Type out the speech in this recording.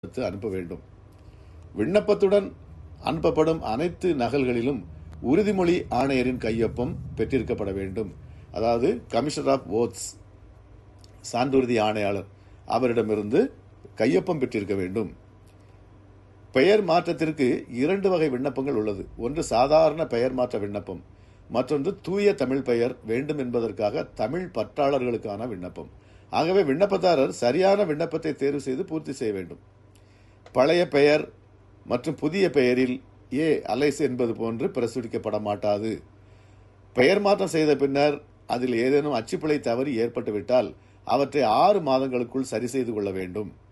அனுப்ப வேண்டும். விண்ணப்பத்துடன் அனுப்பப்படும் அனைத்து நகல்களிலும் உறுதிமொழி ஆணையரின் கையொப்பம் பெற்றிருக்கப்பட வேண்டும். அதாவது கமிஷனர் ஆஃப் ஓத்ஸ், சான்றுறுதி ஆணையாளர், அவரிடமிருந்து கையொப்பம் பெற்றிருக்க வேண்டும். பெயர் மாற்றத்திற்கு 2 வகை விண்ணப்பங்கள் உள்ளது. ஒன்று சாதாரண பெயர் மாற்ற விண்ணப்பம், மற்றொன்று தூய தமிழ் பெயர் வேண்டும் என்பதற்காக தமிழ் பற்றாளர்களுக்கான விண்ணப்பம். ஆகவே விண்ணப்பதாரர் சரியான விண்ணப்பத்தை தேர்வு செய்து பூர்த்தி செய்ய வேண்டும். பழைய பெயர் மற்றும் புதிய பெயரில் அலைஸ் என்பது போன்று பிரசுரிக்கப்பட மாட்டாது. பெயர் மாற்றம் செய்த பின்னர் அதில் ஏதேனும் அச்சுப்பிழை தவறு ஏற்பட்டுவிட்டால் அவற்றை 6 மாதங்களுக்குள் சரி செய்து கொள்ள வேண்டும்.